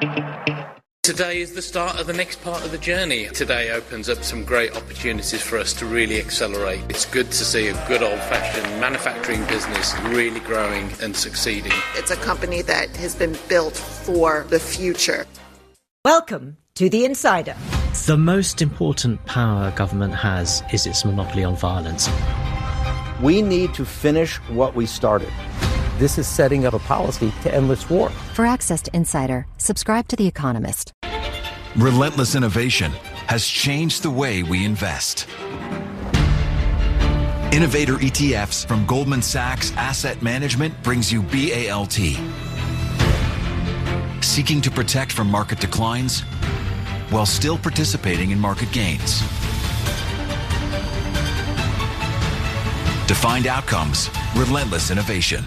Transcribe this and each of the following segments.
Today is the start of the next part of the journey. Today opens up some great opportunities for us to really accelerate. It's good to see a good old-fashioned manufacturing business really growing and succeeding. It's a company that has been built for the future. Welcome to The Insider. The most important power government has is its monopoly on violence. We need to finish what we started. This is setting up a policy to end this war. For access to Insider, subscribe to The Economist. Relentless innovation has changed the way we invest. Innovator ETFs from Goldman Sachs Asset Management brings you BALT. Seeking to protect from market declines while still participating in market gains. Defined outcomes, relentless innovation.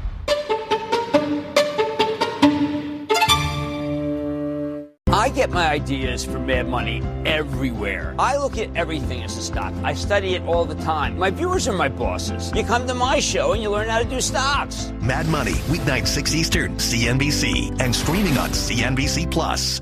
I get my ideas from Mad Money everywhere. I look at everything as a stock. I study it all the time. My viewers are my bosses. You come to my show and you learn how to do stocks. Mad Money, weeknight 6 Eastern, CNBC, and streaming on CNBC Plus.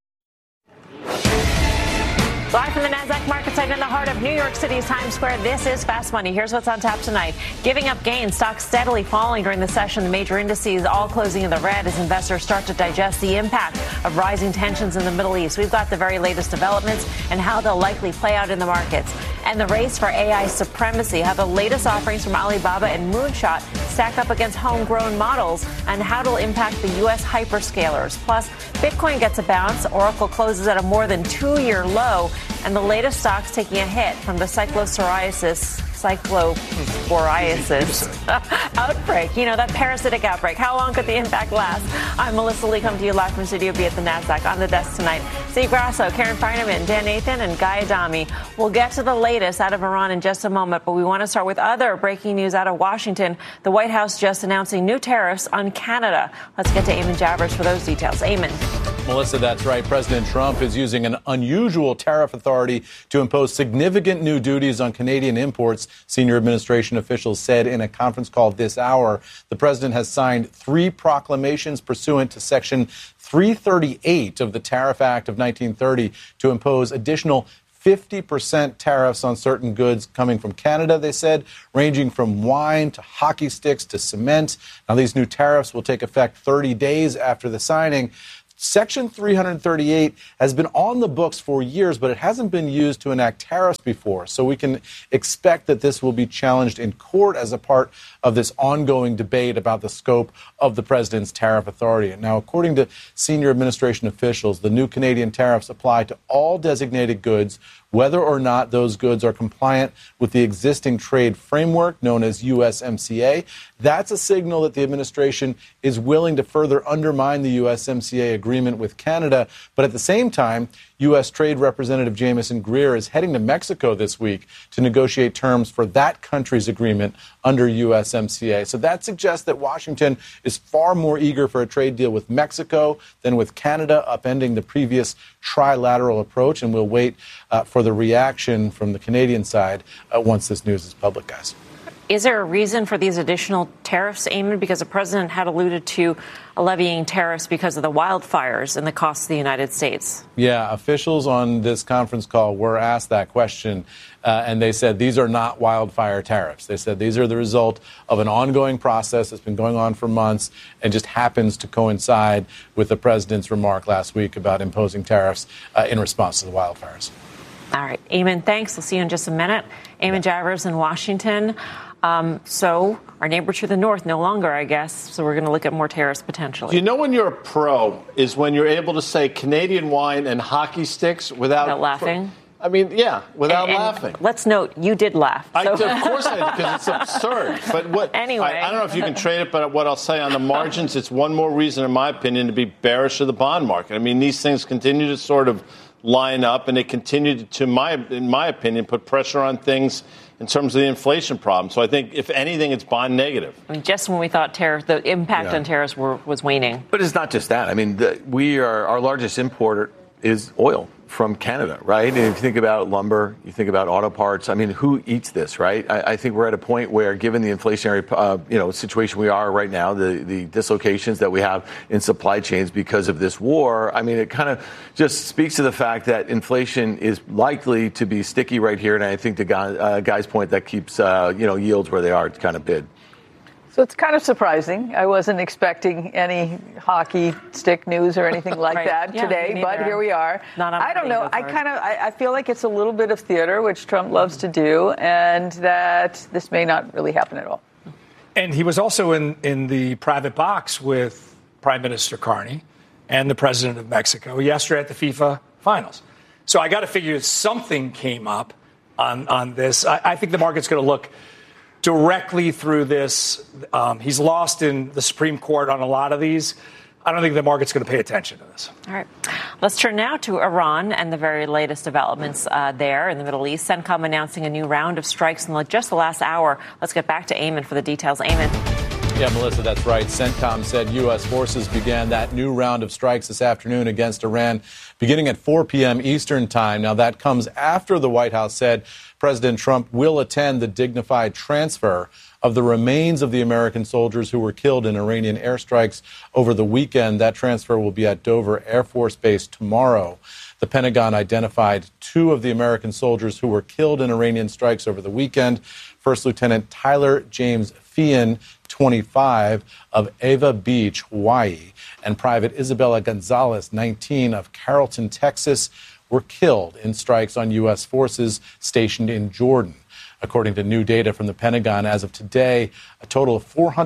Live from the NASDAQ market site in the heart of New York City's Times Square, this is Fast Money. Here's what's on tap tonight. Giving up gains, stocks steadily falling during the session. The major indices all closing in the red as investors start to digest the impact of rising tensions in the Middle East. We've got the very latest developments and how they'll likely play out in the markets. And the race for AI supremacy, how the latest offerings from Alibaba and Moonshot stack up against homegrown models and how it'll impact the U.S. hyperscalers. Plus, Bitcoin gets a bounce. Oracle closes at a more than 2-year low. And the latest stocks taking a hit from the cyclosporiasis outbreak. You know, that parasitic outbreak. How long could the impact last? I'm Melissa Lee, coming to you live from Studio B at the NASDAQ. On the desk tonight, Steve Grasso, Karen Feinerman, Dan Nathan, and Guy Adami. We'll get to the latest out of Iran in just a moment, but we want to start with other breaking news out of Washington. The White House just announcing new tariffs on Canada. Let's get to Eamon Javers for those details. Eamon. Melissa, that's right. President Trump is using an unusual tariff authority to impose significant new duties on Canadian imports, senior administration officials said in a conference call this hour. The president has signed 3 proclamations pursuant to Section 338 of the Tariff Act of 1930 to impose additional 50% tariffs on certain goods coming from Canada, they said, ranging from wine to hockey sticks to cement. Now, these new tariffs will take effect 30 days after the signing. Section 338 has been on the books for years, but it hasn't been used to enact tariffs before. So we can expect that this will be challenged in court as a part of this ongoing debate about the scope of the president's tariff authority. Now, according to senior administration officials, the new Canadian tariffs apply to all designated goods, whether or not those goods are compliant with the existing trade framework known as USMCA. That's a signal that the administration is willing to further undermine the USMCA agreement with Canada. But at the same time, U.S. Trade Representative Jamieson Greer is heading to Mexico this week to negotiate terms for that country's agreement under USMCA. So that suggests that Washington is far more eager for a trade deal with Mexico than with Canada, upending the previous trilateral approach. And we'll wait for the reaction from the Canadian side once this news is public, guys. Is there a reason for these additional tariffs, Eamon? Because the president had alluded to levying tariffs because of the wildfires and the cost of the United States. Yeah, officials on this conference call were asked that question, and they said these are not wildfire tariffs. They said these are the result of an ongoing process that's been going on for months and just happens to coincide with the president's remark last week about imposing tariffs in response to the wildfires. All right, Eamon, thanks. We'll see you in just a minute. Eamon Javers in Washington. So our neighbor to the north, no longer, I guess. So we're going to look at more tariffs potentially. You know when you're a pro is when you're able to say Canadian wine and hockey sticks without laughing? I mean, yeah, without laughing. Let's note, you did laugh. So. Of course I did, because it's absurd. But what? Anyway. I don't know if you can trade it, but what I'll say on the margins, it's one more reason, in my opinion, to be bearish of the bond market. I mean, these things continue to sort of line up, and they continue to, in my opinion, put pressure on things in terms of the inflation problem. So I think, if anything, it's bond negative. I mean, just when we thought the impact on tariffs was waning. But it's not just that. I mean, our largest importer is oil from Canada, right? And if you think about lumber, you think about auto parts. I mean, who eats this, right? I think we're at a point where, given the inflationary, situation we are right now, the dislocations that we have in supply chains because of this war, I mean, it kind of just speaks to the fact that inflation is likely to be sticky right here. And I think the guy's point that keeps, yields where they are to kind of bid. So it's kind of surprising. I wasn't expecting any hockey stick news or anything like that today, but here we are. I don't know. I feel like it's a little bit of theater, which Trump loves to do, and that this may not really happen at all. And he was also in the private box with Prime Minister Carney and the president of Mexico yesterday at the FIFA finals. So I got to figure something came up on this. I think the market's going to look directly through this. He's lost in the Supreme Court on a lot of these. I don't think the market's going to pay attention to this. All right. Let's turn now to Iran and the very latest developments there in the Middle East. CENTCOM announcing a new round of strikes in just the last hour. Let's get back to Eamon for the details. Eamon. Yeah, Melissa, that's right. CENTCOM said U.S. forces began that new round of strikes this afternoon against Iran beginning at 4 p.m. Eastern time. Now, that comes after the White House said President Trump will attend the dignified transfer of the remains of the American soldiers who were killed in Iranian airstrikes over the weekend. That transfer will be at Dover Air Force Base tomorrow. The Pentagon identified 2 of the American soldiers who were killed in Iranian strikes over the weekend. First Lieutenant Tyler James Feehan, 25, of Ava Beach, Hawaii, and Private Isabella Gonzalez, 19, of Carrollton, Texas, were killed in strikes on U.S. forces stationed in Jordan. According to new data from the Pentagon, as of today, a total of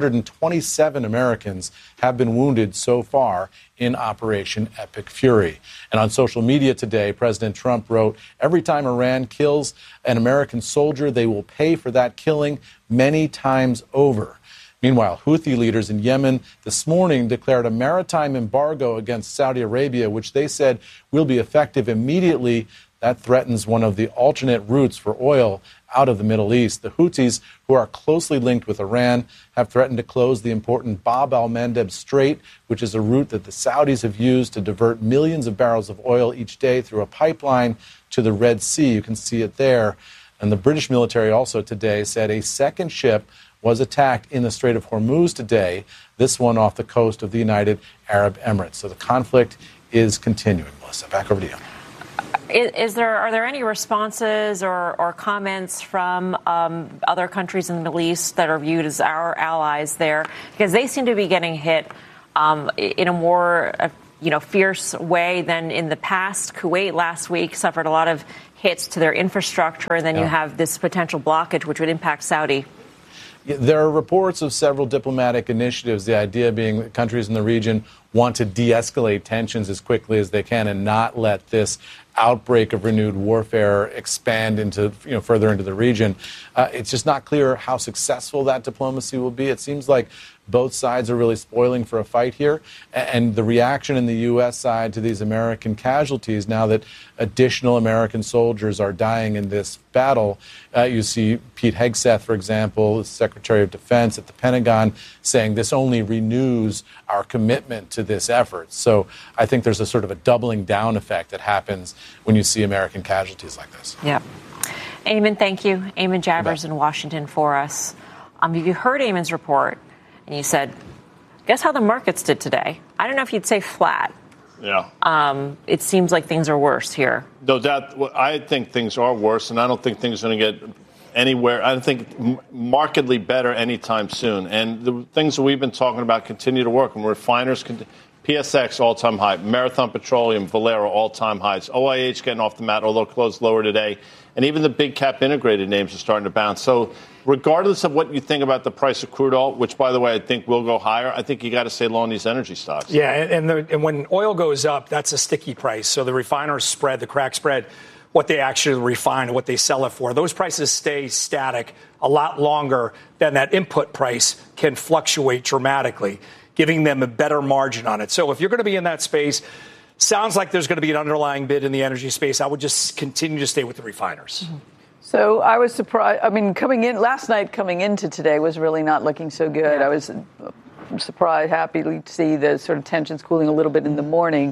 427 Americans have been wounded so far in Operation Epic Fury. And on social media today, President Trump wrote, "Every time Iran kills an American soldier, they will pay for that killing many times over." Meanwhile, Houthi leaders in Yemen this morning declared a maritime embargo against Saudi Arabia, which they said will be effective immediately. That threatens one of the alternate routes for oil out of the Middle East. The Houthis, who are closely linked with Iran, have threatened to close the important Bab al-Mandeb Strait, which is a route that the Saudis have used to divert millions of barrels of oil each day through a pipeline to the Red Sea. You can see it there. And the British military also today said a second ship was attacked in the Strait of Hormuz today, this one off the coast of the United Arab Emirates. So the conflict is continuing. Melissa, back over to you. Are there any responses or comments from other countries in the Middle East that are viewed as our allies there? Because they seem to be getting hit in a more fierce way than in the past. Kuwait last week suffered a lot of hits to their infrastructure, and then you have this potential blockage which would impact Saudi. There are reports of several diplomatic initiatives, the idea being that countries in the region want to de-escalate tensions as quickly as they can and not let this outbreak of renewed warfare expand into, further into the region. It's just not clear how successful that diplomacy will be. It seems like both sides are really spoiling for a fight here. And the reaction in the U.S. side to these American casualties, now that additional American soldiers are dying in this battle, you see Pete Hegseth, for example, the Secretary of Defense at the Pentagon, saying this only renews our commitment to this effort. So I think there's a sort of a doubling down effect that happens when you see American casualties like this. Yeah. Eamon, thank you. Eamon Javers in Washington for us. You heard Eamon's report, and you said, guess how the markets did today? I don't know if you'd say flat. Yeah. It seems like things are worse here. No doubt. I think things are worse, and I don't think things are going to get anywhere. I don't think markedly better anytime soon. And the things that we've been talking about continue to work. And refiners, PSX all-time high, Marathon Petroleum, Valero all-time highs, OIH getting off the mat, although closed lower today. And even the big cap integrated names are starting to bounce. So regardless of what you think about the price of crude oil, which, by the way, I think will go higher, I think you got to stay long these energy stocks. Yeah, and when oil goes up, that's a sticky price. So the refiners spread, the crack spread, what they actually refine and what they sell it for, those prices stay static a lot longer than that input price can fluctuate dramatically, giving them a better margin on it. So if you're going to be in that space, sounds like there's going to be an underlying bid in the energy space. I would just continue to stay with the refiners. Mm-hmm. So I was surprised. I mean, last night coming into today was really not looking so good. Yeah. I was surprised, happy to see the sort of tensions cooling a little bit in the morning.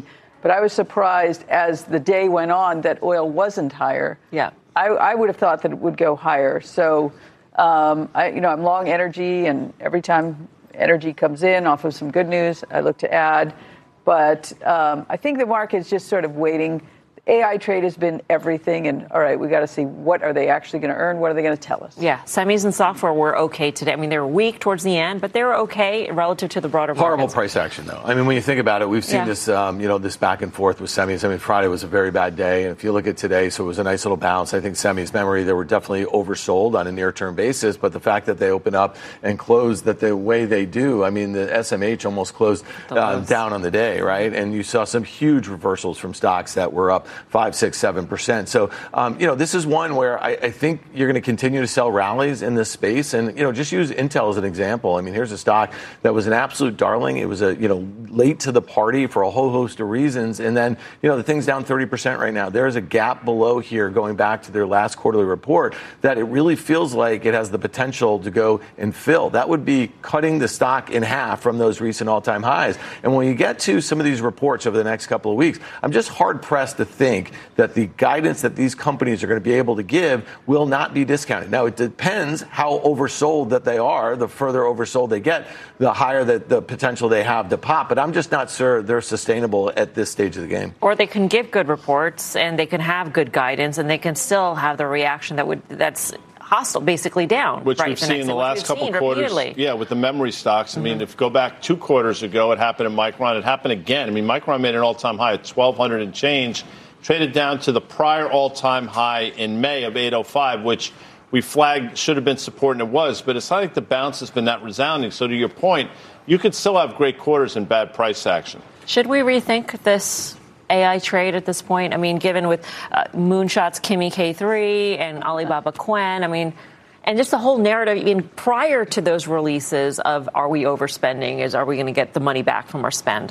But I was surprised as the day went on that oil wasn't higher. Yeah. I would have thought that it would go higher. So, I'm long energy, and every time energy comes in off of some good news, I look to add. But I think the market is just sort of waiting. AI trade has been everything, and all right, we got to see what are they actually going to earn? What are they going to tell us? Yeah, semis and software were okay today. I mean, they were weak towards the end, but they were okay relative to the broader market. Horrible price action, though. I mean, when you think about it, we've seen this, this back and forth with semis. I mean, Friday was a very bad day, and if you look at today, so it was a nice little bounce. I think semis memory, they were definitely oversold on a near-term basis, but the fact that they open up and close that the way they do, I mean, the SMH almost closed down on the day, right? And you saw some huge reversals from stocks that were up 5, 6, 7%. So, this is one where I think you're going to continue to sell rallies in this space. And, just use Intel as an example. I mean, here's a stock that was an absolute darling. It was late to the party for a whole host of reasons. And then, the thing's down 30% right now. There's a gap below here going back to their last quarterly report that it really feels like it has the potential to go and fill. That would be cutting the stock in half from those recent all-time highs. And when you get to some of these reports over the next couple of weeks, I'm just hard-pressed to think that the guidance that these companies are going to be able to give will not be discounted. Now, it depends how oversold that they are. The further oversold they get, the higher the potential they have to pop. But I'm just not sure they're sustainable at this stage of the game. Or they can give good reports, and they can have good guidance, and they can still have the reaction that's hostile, basically down. Which we've seen in the last couple quarters. Repeatedly. Yeah, with the memory stocks. I mean, if you go back 2 quarters ago, it happened in Micron. It happened again. I mean, Micron made an all-time high at 1,200 and change. Traded down to the prior all-time high in May of 805, which we flagged should have been support, and it was. But it's not like the bounce has been that resounding. So to your point, you could still have great quarters and bad price action. Should we rethink this AI trade at this point? I mean, given with Moonshot's Kimi K3 and Alibaba Quen, I mean, and just the whole narrative, even prior to those releases of are we overspending, are we going to get the money back from our spend?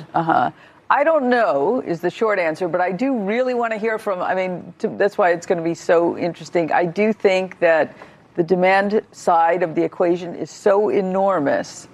I don't know is the short answer, but I do really want to hear from, that's why it's going to be so interesting. I do think that the demand side of the equation is so enormous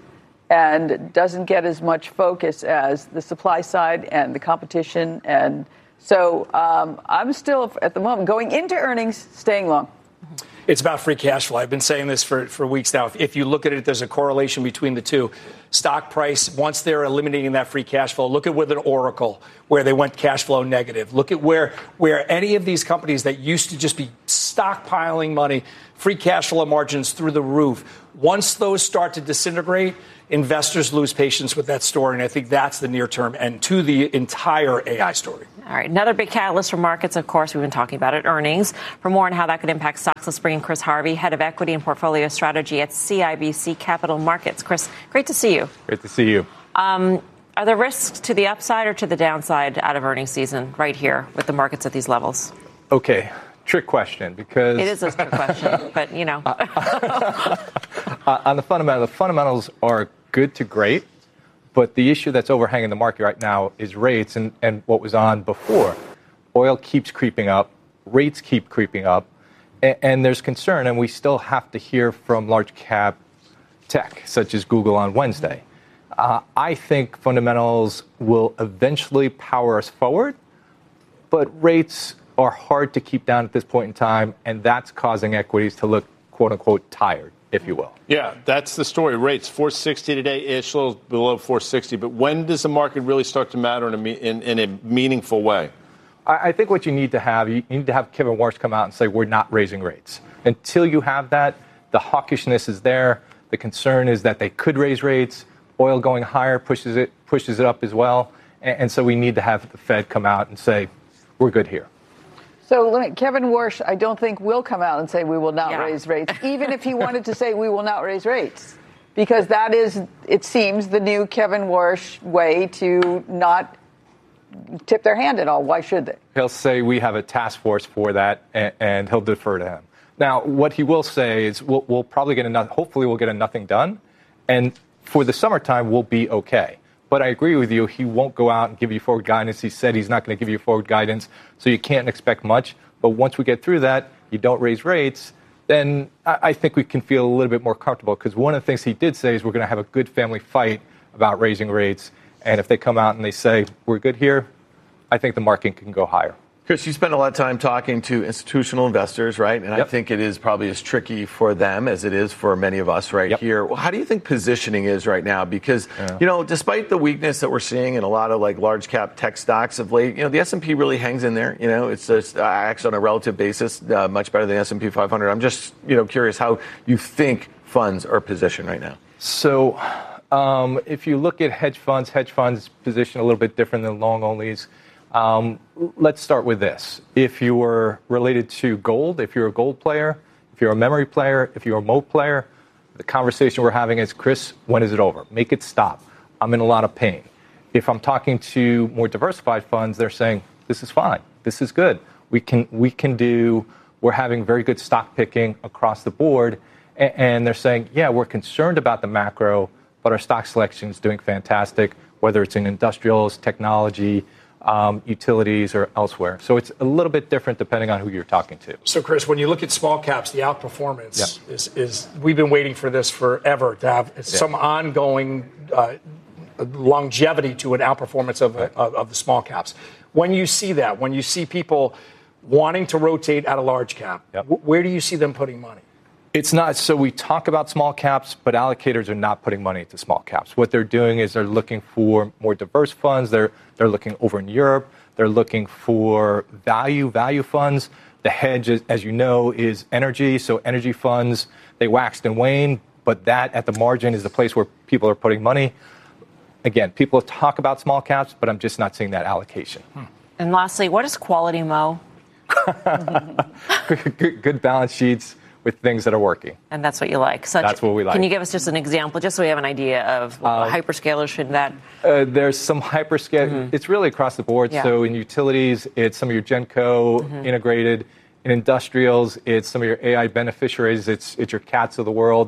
and doesn't get as much focus as the supply side and the competition. And so I'm still, at the moment, going into earnings, staying long. It's about free cash flow. I've been saying this for weeks now. If you look at it, there's a correlation between the two. Stock price, once they're eliminating that free cash flow, look at with an Oracle, where they went cash flow negative. Look at where any of these companies that used to just be stockpiling money, free cash flow margins through the roof. Once those start to disintegrate, investors lose patience with that story. And I think that's the near-term end to the entire AI story. All right. Another big catalyst for markets, of course, we've been talking about it, earnings. For more on how that could impact stocks, let's bring in Chris Harvey, head of equity and portfolio strategy at CIBC Capital Markets. Chris, great to see you. Great to see you. Are there risks to the upside or to the downside out of earnings season right here with the markets at these levels? Okay. Trick question, because it is a trick question, but on the fundamentals are good to great. But the issue that's overhanging the market right now is rates and what was on before. Oil keeps creeping up. Rates keep creeping up. And there's concern, and we still have to hear from large cap tech, such as Google on Wednesday. I think fundamentals will eventually power us forward, but rates are hard to keep down at this point in time, and that's causing equities to look, quote unquote, tired, if you will. Yeah, that's the story. Rates 460 today-ish, a little below 460. But when does the market really start to matter in a meaningful way? I think what you need to have Kevin Warsh come out and say we're not raising rates. Until you have that, the hawkishness is there. The concern is that they could raise rates. Oil going higher pushes it up as well. And so we need to have the Fed come out and say we're good here. So Kevin Warsh, I don't think will come out and say we will not raise rates, even if he wanted to say we will not raise rates, because that is, it seems, the new Kevin Warsh way to not tip their hand at all. Why should they? He'll say we have a task force for that, and he'll defer to him. Now, what he will say is we'll probably get hopefully we'll get a nothing done, and for the summertime we'll be okay. But I agree with you, he won't go out and give you forward guidance. He said he's not going to give you forward guidance, so you can't expect much. But once we get through that, you don't raise rates, then I think we can feel a little bit more comfortable, because one of the things he did say is we're going to have a good family fight about raising rates. And if they come out and they say we're good here, I think the market can go higher. Chris, you spend a lot of time talking to institutional investors, right? And I think it is probably as tricky for them as it is for many of us here. Well, how do you think positioning is right now? Because, despite the weakness that we're seeing in a lot of like large cap tech stocks of late, the S&P really hangs in there. It's just acts on a relative basis much better than the S&P 500. I'm just, curious how you think funds are positioned right now. So if you look at hedge funds position a little bit different than long onlys. Let's start with this. If you were related to gold, if you're a gold player, if you're a memory player, if you're a moat player, the conversation we're having is, Chris, when is it over? Make it stop. I'm in a lot of pain. If I'm talking to more diversified funds, they're saying, this is fine. This is good. We're having very good stock picking across the board. And they're saying, yeah, we're concerned about the macro, but our stock selection is doing fantastic, whether it's in industrials, technology, utilities, or elsewhere. So it's a little bit different depending on who you're talking to. So, Chris, when you look at small caps, the outperformance is we've been waiting for this forever to have some ongoing longevity to an outperformance of the small caps. When you see that, when you see people wanting to rotate out of large cap, where do you see them putting money? It's not. So we talk about small caps, but allocators are not putting money into small caps. What they're doing is they're looking for more diverse funds. They're looking over in Europe. They're looking for value funds. The hedge, as you know, is energy. So energy funds, they waxed and waned, but that at the margin is the place where people are putting money. Again, people talk about small caps, but I'm just not seeing that allocation. And lastly, what is quality Mo? Good balance sheets with things that are working. And that's what you like. That's what we like. Can you give us just an example, just so we have an idea of hyperscalers should that? There's some hyperscale. Mm-hmm. It's really across the board. Yeah. So in utilities, it's some of your Genco integrated. In industrials, it's some of your AI beneficiaries. It's your CATs of the world.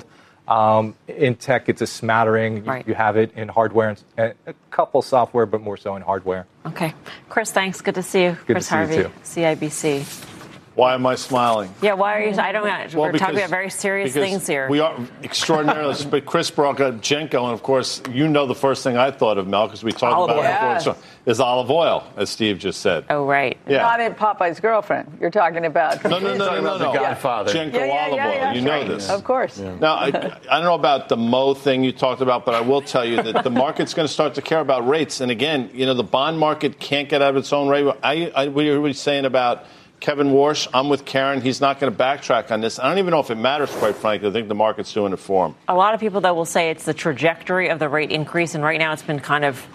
In tech, it's a smattering. Right. You have it in hardware and a couple software, but more so in hardware. Okay. Chris, thanks. Good to see you. Good Chris to see Harvey, you too. CIBC. Why am I smiling? Yeah, why are you? I don't know. We're talking about very serious things here. We are extraordinarily. But Chris brought up Genco, and of course, the first thing I thought of, Mel, because we talked about it before, is olive oil, as Steve just said. Oh, right. Yeah. Not in Popeye's girlfriend. You're talking about. No. The Godfather. Genco olive oil. You know this. Of course. Yeah. Now, I don't know about the Mo thing you talked about, but I will tell you that the market's going to start to care about rates. And again, the bond market can't get out of its own rate. What are we saying about Kevin Warsh? I'm with Karen. He's not going to backtrack on this. I don't even know if it matters, quite frankly. I think the market's doing it for him. A lot of people, though, will say it's the trajectory of the rate increase, and right now it's been kind of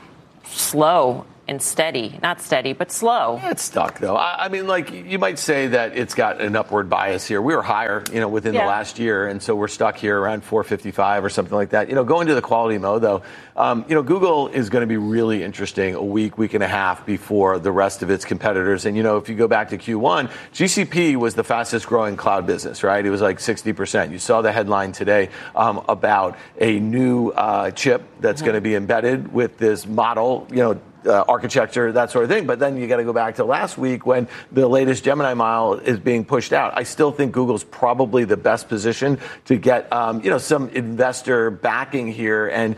slow and steady. Not steady, but slow. Yeah, it's stuck, though. I mean, you might say that it's got an upward bias here. We were higher, within the last year, and so we're stuck here around 455 or something like that. Going to the quality mode, though, Google is going to be really interesting a week and a half before the rest of its competitors. And, if you go back to Q1, GCP was the fastest growing cloud business, right? It was like 60%. You saw the headline today about a new chip that's going to be embedded with this model, architecture, that sort of thing. But then you got to go back to last week when the latest Gemini model is being pushed out. I still think Google's probably the best position to get, some investor backing here. And,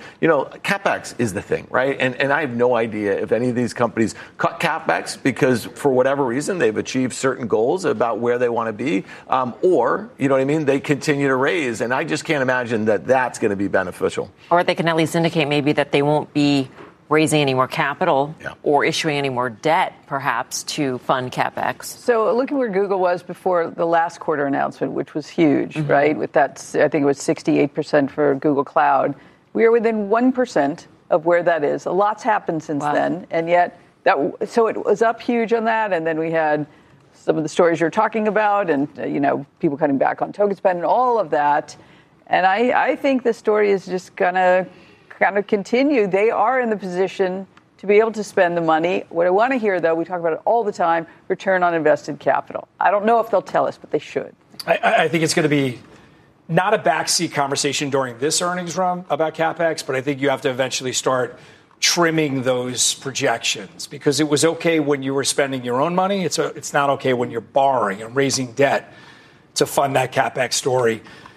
CapEx is the thing, right? And I have no idea if any of these companies cut CapEx because for whatever reason they've achieved certain goals about where they want to be, or, they continue to raise. And I just can't imagine that that's going to be beneficial. Or they can at least indicate maybe that they won't be raising any more capital or issuing any more debt, perhaps, to fund CapEx. So looking where Google was before the last quarter announcement, which was huge, right? With that, I think it was 68% for Google Cloud. We are within 1% of where that is. A lot's happened since then, and yet so it was up huge on that, and then we had some of the stories you're talking about, and people cutting back on token spend and all of that. And I think the story is just gonna kind of continue. They are in the position to be able to spend the money. What I want to hear, though, we talk about it all the time, return on invested capital. I don't know if they'll tell us, but they should. I think it's going to be not a backseat conversation during this earnings run about CapEx, but I think you have to eventually start trimming those projections because it was okay when you were spending your own money. It's not okay when you're borrowing and raising debt to fund that CapEx story.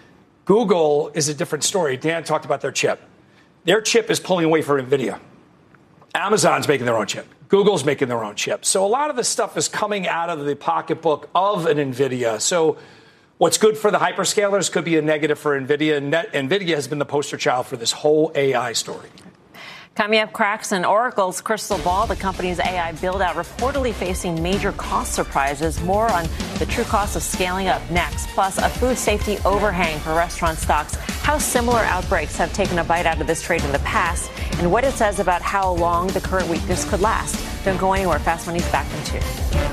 Google is a different story. Dan talked about their chip. Their chip is pulling away from NVIDIA. Amazon's making their own chip. Google's making their own chips. So a lot of this stuff is coming out of the pocketbook of an NVIDIA. So what's good for the hyperscalers could be a negative for NVIDIA. NVIDIA has been the poster child for this whole AI story. Coming up, cracks in Oracle's crystal ball. The company's AI build-out reportedly facing major cost surprises. More on the true cost of scaling up next. Plus, a food safety overhang for restaurant stocks. How similar outbreaks have taken a bite out of this trade in the past, and what it says about how long the current weakness could last. Don't go anywhere. Fast Money's back in 2.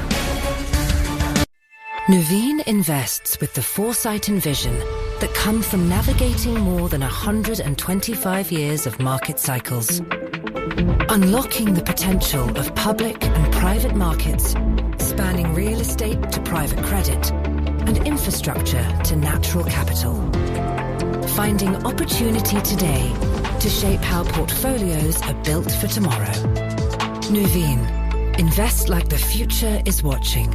Nuveen invests with the foresight and vision that come from navigating more than 125 years of market cycles. Unlocking the potential of public and private markets, spanning real estate to private credit and infrastructure to natural capital. Finding opportunity today to shape how portfolios are built for tomorrow. Nuveen. Invest like the future is watching.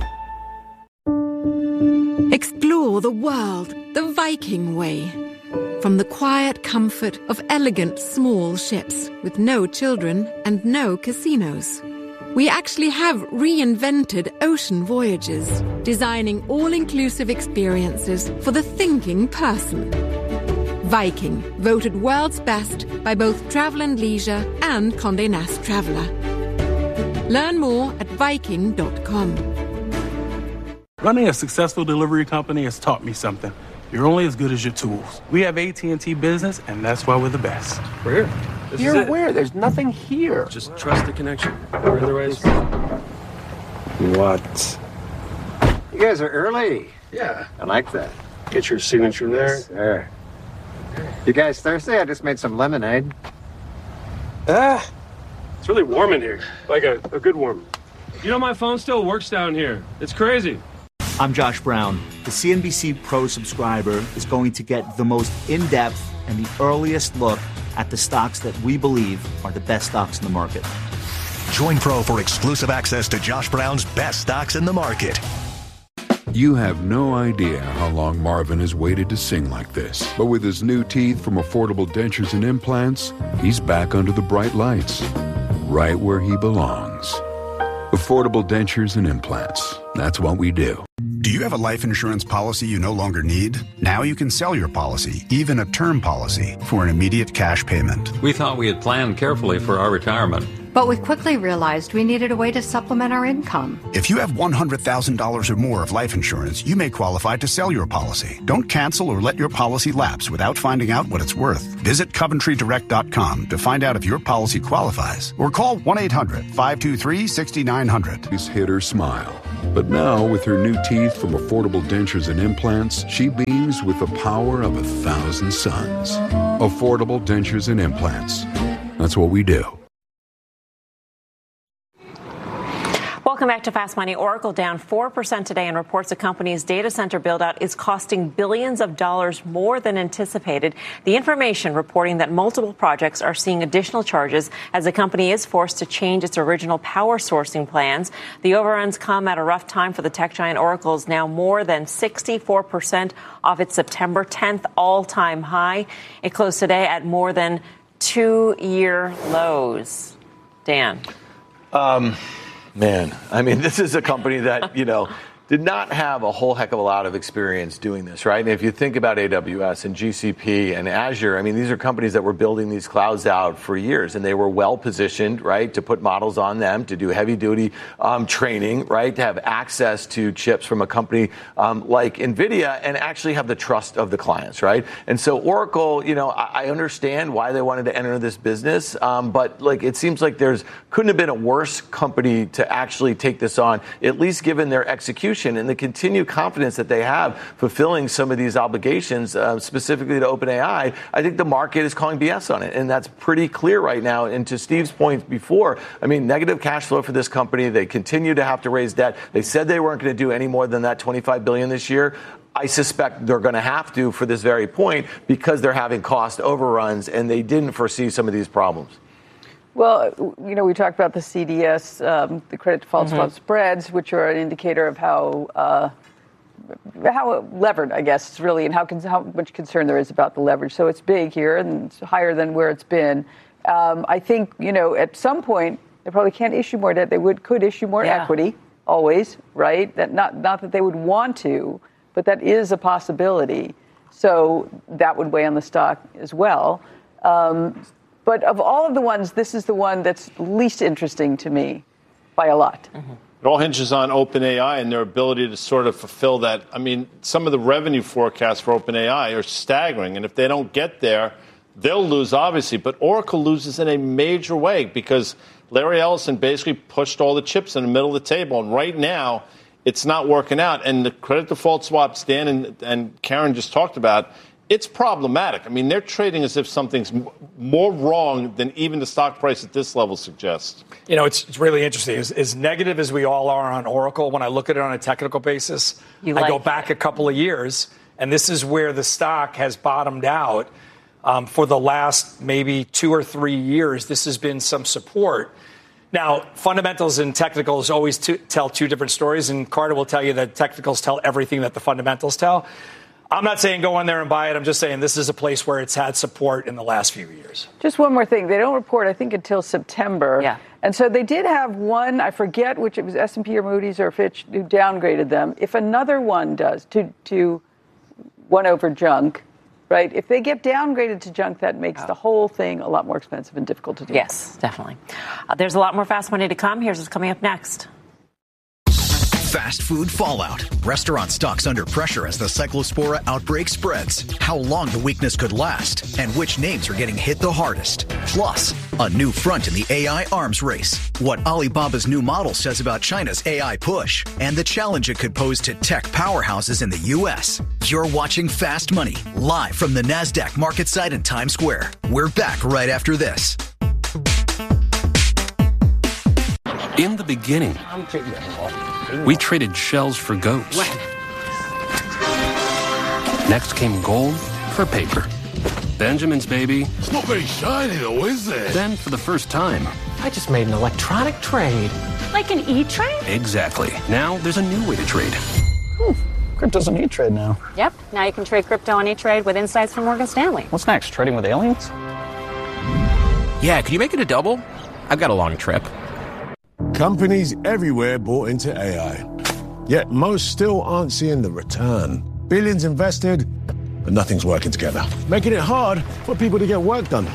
Explore the world the Viking way. From the quiet comfort of elegant small ships with no children and no casinos. We actually have reinvented ocean voyages, designing all-inclusive experiences for the thinking person. Viking, voted world's best by both Travel and Leisure and Condé Nast Traveler. Learn more at Viking.com. Running a successful delivery company has taught me something. You're only as good as your tools. We have AT&T Business, and that's why we're the best. We're here. You're where? There's nothing here. Just trust the connection. We're in the right spot. What? You guys are early. Yeah. I like that. Get your signature there. There. You guys thirsty? I just made some lemonade. It's really warm in here. Like a good warm. You know, my phone still works down here. It's crazy. I'm Josh Brown. The CNBC Pro subscriber is going to get the most in-depth and the earliest look at the stocks that we believe are the best stocks in the market. Join Pro for exclusive access to Josh Brown's best stocks in the market. You have no idea how long Marvin has waited to sing like this. But with his new teeth from Affordable Dentures and Implants, he's back under the bright lights, right where he belongs. Affordable Dentures and Implants. That's what we do. Do you have a life insurance policy you no longer need? Now you can sell your policy, even a term policy, for an immediate cash payment. We thought we had planned carefully for our retirement. But we quickly realized we needed a way to supplement our income. If you have $100,000 or more of life insurance, you may qualify to sell your policy. Don't cancel or let your policy lapse without finding out what it's worth. Visit CoventryDirect.com to find out if your policy qualifies, or call 1-800-523-6900. He's hit her smile. But now, with her new teeth from Affordable Dentures and Implants, she beams with the power of 1,000 suns. Affordable Dentures and Implants. That's what we do. Welcome back to Fast Money. Oracle down 4% today and reports the company's data center build-out is costing billions of dollars more than anticipated. The information reporting that multiple projects are seeing additional charges as the company is forced to change its original power sourcing plans. The overruns come at a rough time for the tech giant. Oracle is now more than 64% off its September 10th all-time high. It closed today at more than 2-year lows. Dan. Man, I mean, this is a company that, did not have a whole heck of a lot of experience doing this, right? And if you think about AWS and GCP and Azure, I mean, these are companies that were building these clouds out for years, and they were well positioned, right, to put models on them, to do heavy duty training, right, to have access to chips from a company like NVIDIA and actually have the trust of the clients, right? And so Oracle, I understand why they wanted to enter this business, but it seems like couldn't have been a worse company to actually take this on, at least given their execution and the continued confidence that they have fulfilling some of these obligations, specifically to OpenAI. I think the market is calling BS on it, and that's pretty clear right now. And to Steve's point before, I mean, negative cash flow for this company. They continue to have to raise debt. They said they weren't going to do any more than that $25 billion this year. I suspect they're going to have to for this very point because they're having cost overruns, and they didn't foresee some of these problems. Well, we talked about the CDS, the credit default swap spreads, which are an indicator of how levered, I guess, it's really, and how much concern there is about the leverage. So it's big here and it's higher than where it's been. I think, at some point, They probably can't issue more debt. They could issue more equity, always, right? That not that they would want to, but that is a possibility. So that would weigh on the stock as well. But of all of the ones, this is the one that's least interesting to me by a lot. Mm-hmm. It all hinges on OpenAI and their ability to sort of fulfill that. I mean, some of the revenue forecasts for OpenAI are staggering. And if they don't get there, they'll lose, obviously. But Oracle loses in a major way because Larry Ellison basically pushed all the chips in the middle of the table. And right now, it's not working out. And the credit default swaps Dan and Karen just talked about, it's problematic. I mean, they're trading as if something's more wrong than even the stock price at this level suggests. You know, it's really interesting. As negative as we all are on Oracle, when I look at it on a technical basis, I go back a couple of years, and this is where the stock has bottomed out. For the last maybe 2 or 3 years, this has been some support. Now, fundamentals and technicals always tell two different stories, and Carter will tell you that technicals tell everything that the fundamentals tell. I'm not saying go in there and buy it. I'm just saying this is a place where it's had support in the last few years. Just one more thing. They don't report, I think, until September. Yeah. And so they did have one, I forget which it was, S&P or Moody's or Fitch, who downgraded them. If another one does, to one over junk, right? If they get downgraded to junk, that makes the whole thing a lot more expensive and difficult to do. Yes, definitely. There's a lot more Fast Money to come. Here's what's coming up next. Fast food fallout. Restaurant stocks under pressure as the Cyclospora outbreak spreads. How long the weakness could last, and which names are getting hit the hardest. Plus, a new front in the AI arms race. What Alibaba's new model says about China's AI push, and the challenge it could pose to tech powerhouses in the U.S. You're watching Fast Money, live from the NASDAQ market site in Times Square. We're back right after this. In the beginning, we traded shells for goats. Next came gold for paper. Benjamin's baby. It's not very shiny though, is it? Then, for the first time, I just made an electronic trade. Like an E-Trade? Exactly. Now there's a new way to trade. Crypto's an E-Trade now. Yep. Now you can trade crypto on E-Trade with insights from Morgan Stanley. What's next? Trading with aliens? Yeah, could you make it a double? I've got a long trip. Companies everywhere bought into AI. Yet most still aren't seeing the return. Billions invested, but nothing's working together. Making it hard for people to get work done.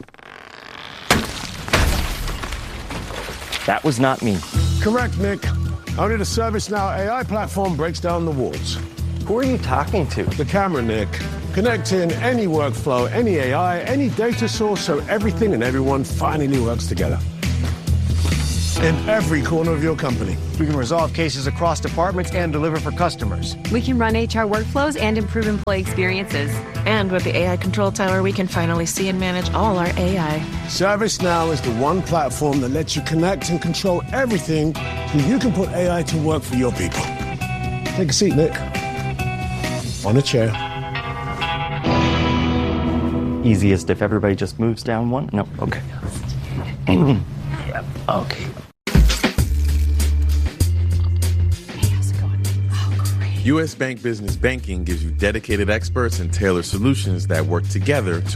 That was not me. Correct, Nick. Only the ServiceNow AI platform breaks down the walls. Who are you talking to? The camera, Nick. Connecting any workflow, any AI, any data source so everything and everyone finally works together. In every corner of your company. We can resolve cases across departments and deliver for customers. We can run HR workflows and improve employee experiences. And with the AI Control Tower, we can finally see and manage all our AI. ServiceNow is the one platform that lets you connect and control everything so you can put AI to work for your people. Take a seat, Nick. On a chair. Easiest if everybody just moves down one? No, okay. Okay. U.S. Bank Business Banking gives you dedicated experts and tailored solutions that work together to